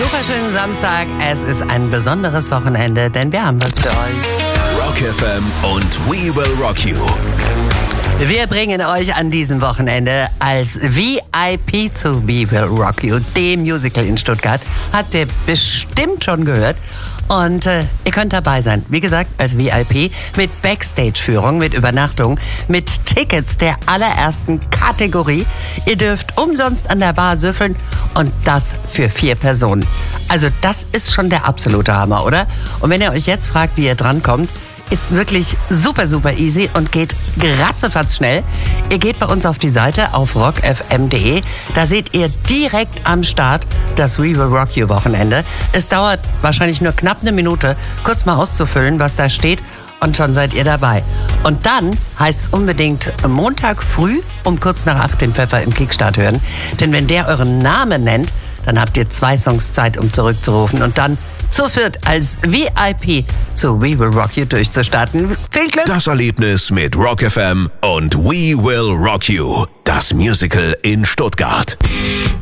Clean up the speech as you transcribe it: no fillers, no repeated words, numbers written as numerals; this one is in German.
superschönen Samstag. Es ist ein besonderes Wochenende, denn wir haben was für euch. Rock FM und We Will Rock You. Wir bringen euch an diesem Wochenende als VIP zu We Will Rock You, dem Musical in Stuttgart. Habt ihr bestimmt schon gehört. Und ihr könnt dabei sein, wie gesagt, als VIP mit Backstage-Führung, mit Übernachtung, mit Tickets der allerersten Kategorie. Ihr dürft umsonst an der Bar süffeln und das für 4 Personen. Also das ist schon der absolute Hammer, oder? Und wenn ihr euch jetzt fragt, wie ihr drankommt, ist wirklich super, super easy und geht ratzefatz schnell. Ihr geht bei uns auf die Seite auf rockfm.de. Da seht ihr direkt am Start das We Will Rock You Wochenende. Es dauert wahrscheinlich nur knapp eine Minute, kurz mal auszufüllen, was da steht. Und schon seid ihr dabei. Und dann heißt es unbedingt Montag früh um kurz nach 8 den Pfeffer im Kickstart hören. Denn wenn der euren Namen nennt, dann habt ihr 2 Songs Zeit, um zurückzurufen. Und dann zu viert als VIP zu We Will Rock You durchzustarten. Viel Glück! Das Erlebnis mit Rock FM und We Will Rock You. Das Musical in Stuttgart.